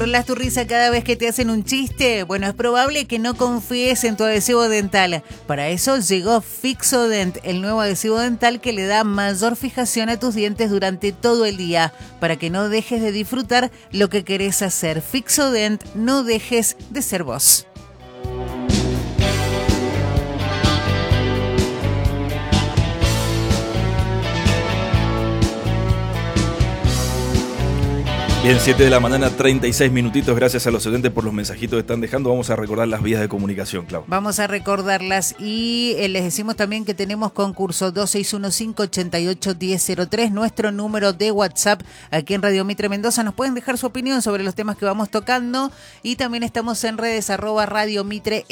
¿Burlas tu risa cada vez que te hacen un chiste? Bueno, es probable que no confíes en tu adhesivo dental. Para eso llegó Fixodent, el nuevo adhesivo dental que le da mayor fijación a tus dientes durante todo el día, para que no dejes de disfrutar lo que querés hacer. Fixodent, no dejes de ser vos. Bien, 7 de la mañana, 36 minutitos. Gracias a los oyentes por los mensajitos que están dejando. Vamos a recordar las vías de comunicación, Clau. Vamos a recordarlas y les decimos también que tenemos concurso 2615-88-1003, nuestro número de WhatsApp aquí en Radio Mitre Mendoza. Nos pueden dejar su opinión sobre los temas que vamos tocando y también estamos en redes @Radio Mitre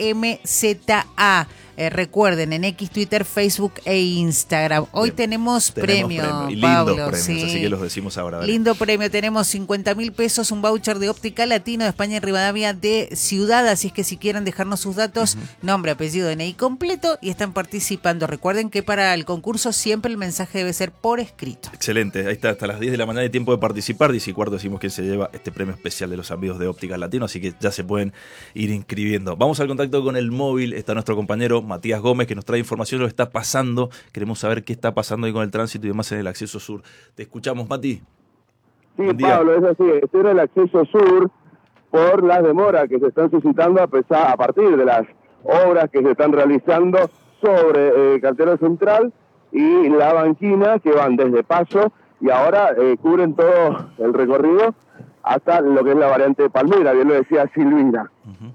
MZA. Recuerden, en X, Twitter, Facebook e Instagram. Hoy tenemos premio, y lindos Pablo, premios, sí. Así que los decimos ahora. Dale. Lindo premio, tenemos 50.000 pesos, un voucher de Óptica Latino de España y Rivadavia de Ciudad, así es que si quieren dejarnos sus datos, nombre, apellido, DNI completo y están participando. Recuerden que para el concurso siempre el mensaje debe ser por escrito. Excelente, ahí está, hasta las 10 de la mañana hay tiempo de participar. 10 y cuarto decimos que se lleva este premio especial de los amigos de Óptica Latino, así que ya se pueden ir inscribiendo. Vamos al contacto con el móvil, está nuestro compañero Matías Gómez, que nos trae información de lo que está pasando. Queremos saber qué está pasando ahí con el tránsito y demás en el acceso sur. Te escuchamos, Mati. Sí, Pablo, es así. Estoy en el acceso sur por las demoras que se están suscitando a partir de las obras que se están realizando sobre Cartero Central y la banquina, que van desde Paso y ahora cubren todo el recorrido hasta lo que es la variante de Palmira, bien lo decía Silvina.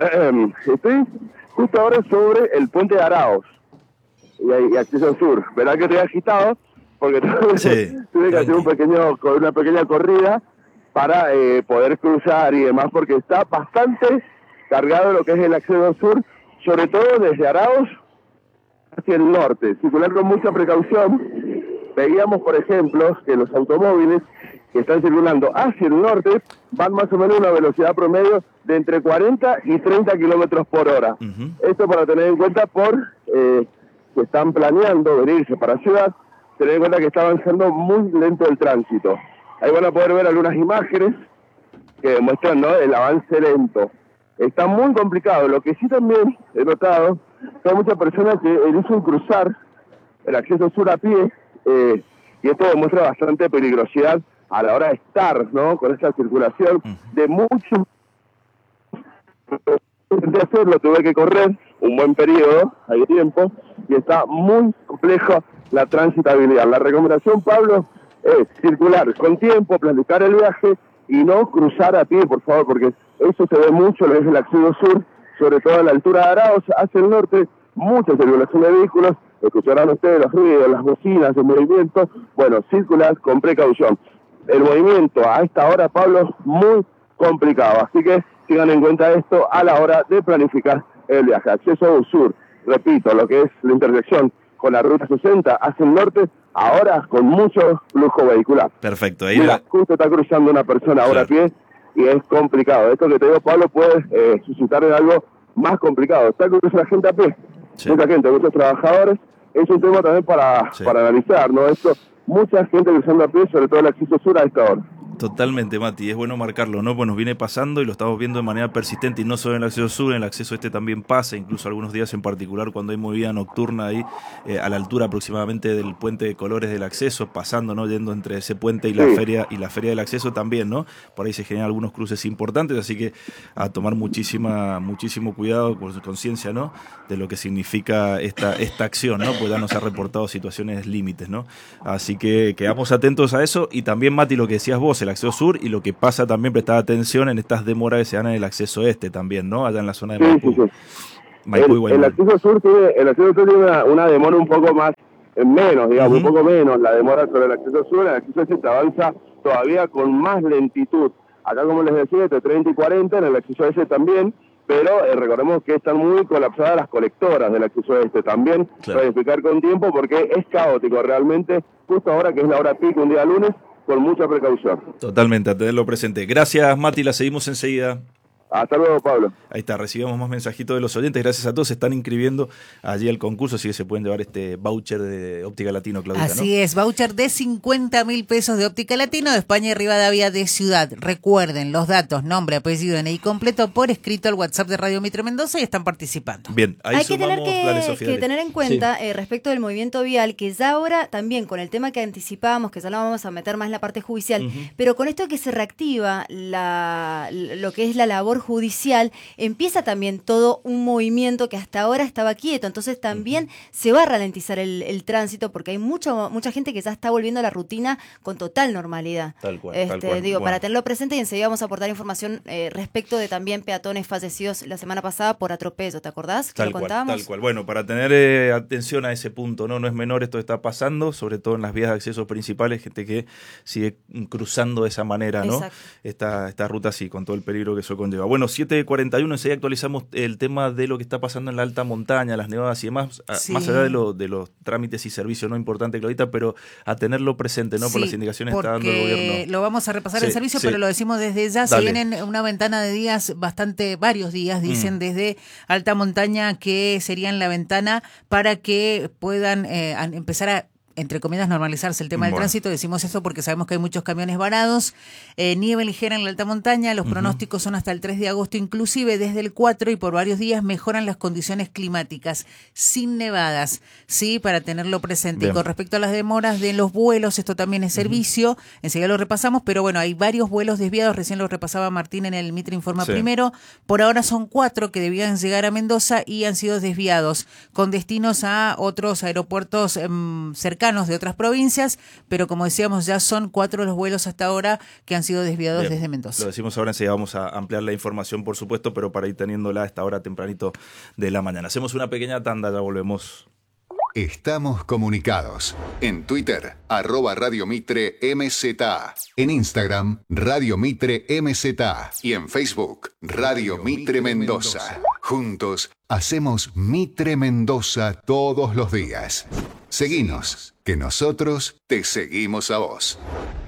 Estoy justo ahora sobre el puente de Araos y acceso sur. Verá que estoy agitado porque tuve que hacer una pequeña corrida para poder cruzar y demás, porque está bastante cargado lo que es el acceso sur, sobre todo desde Araos hacia el norte. Circular con mucha precaución. Veíamos, por ejemplo, que los automóviles que están circulando hacia el norte van más o menos a una velocidad promedio de entre 40 y 30 kilómetros por hora. Esto para tener en cuenta que están planeando venirse para ciudad, tener en cuenta que está avanzando muy lento el tránsito. Ahí van a poder ver algunas imágenes que demuestran, ¿no?, el avance lento. Está muy complicado. Lo que sí también he notado que hay muchas personas que eligen cruzar el acceso sur a pie, y esto demuestra bastante peligrosidad a la hora de estar, ¿no?, con esta circulación de muchos. De hacerlo tuve que correr un buen periodo, hay tiempo, y está muy complejo la transitabilidad. La recomendación, Pablo, es circular con tiempo, planificar el viaje y no cruzar a pie, por favor, porque eso se ve mucho lo que es el acceso sur, sobre todo a la altura de Araos, hacia el norte, mucha circulación de vehículos. Escucharán ustedes los ruidos, las bocinas, el movimiento. Bueno, circular con precaución. El movimiento a esta hora, Pablo, muy complicado, así que tengan en cuenta esto a la hora de planificar el viaje. Acceso sur, repito, lo que es la intersección con la ruta 60 hacia el norte, ahora con mucho flujo vehicular. Perfecto. Ahí mira, justo está cruzando una persona ahora a pie y es complicado. Esto que te digo, Pablo, puede suscitar algo más complicado. Está cruzando la gente a pie, mucha gente, muchos trabajadores. Es un tema también para analizar, ¿no? Esto, mucha gente cruzando a pie, sobre todo el acceso sur a esta hora. Totalmente, Mati, es bueno marcarlo, ¿no? Pues nos viene pasando y lo estamos viendo de manera persistente, y no solo en el acceso sur, en el acceso este también pasa, incluso algunos días en particular cuando hay movida nocturna ahí, a la altura aproximadamente del puente de Colores del acceso, pasando, ¿no?, yendo entre ese puente y la feria del acceso también, ¿no? Por ahí se generan algunos cruces importantes, así que a tomar muchísimo cuidado, conciencia, ¿no?, de lo que significa esta acción, ¿no? Pues ya nos ha reportado situaciones límites, ¿no? Así que quedamos atentos a eso. Y también, Mati, lo que decías vos, el acceso sur, y lo que pasa también, prestar atención en estas demoras que se dan en el acceso este también, ¿no? Allá en la zona de Maipú. El acceso sur tiene una demora un poco más, menos, digamos, un poco menos la demora sobre el acceso sur. El acceso este avanza todavía con más lentitud. Acá, como les decía, entre 30 y 40, en el acceso ese también, pero recordemos que están muy colapsadas las colectoras del acceso este también, planificar con tiempo porque es caótico realmente, justo ahora que es la hora pico, un día lunes, con mucha precaución. Totalmente, a tenerlo presente. Gracias, Mati, la seguimos enseguida. Hasta luego, Pablo. Ahí está, recibimos más mensajitos de los oyentes. Gracias a todos, se están inscribiendo allí al concurso, así que se pueden llevar este voucher de Óptica Latino, Claudita, Así ¿no? es, voucher de 50.000 pesos de Óptica Latino de España y Rivadavia de Ciudad. Recuerden los datos, nombre, apellido, DNI completo por escrito al WhatsApp de Radio Mitre Mendoza y están participando. Bien, ahí hay que sumamos, dale, Sofía, dale. tener en cuenta respecto del movimiento vial, que ya ahora también con el tema que anticipábamos, que ya lo vamos a meter más en la parte judicial, pero con esto que se reactiva lo que es la labor judicial, empieza también todo un movimiento que hasta ahora estaba quieto, entonces también se va a ralentizar el tránsito porque hay mucha gente que ya está volviendo a la rutina con total normalidad. Tal cual, tal cual. Digo, Bueno. para tenerlo presente, y enseguida vamos a aportar información respecto de también peatones fallecidos la semana pasada por atropello, ¿te acordás? Que Tal lo cual, contábamos. tal cual. Bueno, para tener atención a ese punto, no es menor esto que está pasando, sobre todo en las vías de acceso principales, gente que sigue cruzando de esa manera, ¿no? Esta ruta así, con todo el peligro que eso conlleva. Bueno, 7:41, enseguida actualizamos el tema de lo que está pasando en la alta montaña, las nevadas y demás, Sí. más allá de los trámites y servicios, no importante, Claudita, pero a tenerlo presente, ¿no? Por las indicaciones que está dando el gobierno. Lo vamos a repasar Sí, en servicio, sí. pero lo decimos desde ya. Se Dale. vienen una ventana de días, varios días, dicen desde alta montaña, que serían la ventana para que puedan empezar a, entre comillas, normalizarse el tema del tránsito. Decimos esto porque sabemos que hay muchos camiones varados, nieve ligera en la alta montaña, los pronósticos son hasta el 3 de agosto, inclusive desde el 4 y por varios días mejoran las condiciones climáticas, sin nevadas, ¿sí? Para tenerlo presente. Bien. Y con respecto a las demoras de los vuelos, esto también es servicio, enseguida lo repasamos, pero bueno, hay varios vuelos desviados, recién lo repasaba Martín en el Mitre Informa primero, por ahora son 4 que debían llegar a Mendoza y han sido desviados, con destinos a otros aeropuertos cercanos de otras provincias, pero como decíamos, ya son 4 los vuelos hasta ahora que han sido desviados Bien, desde Mendoza. Lo decimos ahora, enseguida vamos a ampliar la información, por supuesto, pero para ir teniéndola a esta hora tempranito de la mañana. Hacemos una pequeña tanda, ya volvemos. Estamos comunicados. En Twitter, @Radio Mitre MZA. En Instagram, Radio Mitre MZA. Y en Facebook, Radio Mitre Mendoza. Juntos, hacemos Mitre Mendoza todos los días. Seguinos, que nosotros te seguimos a vos.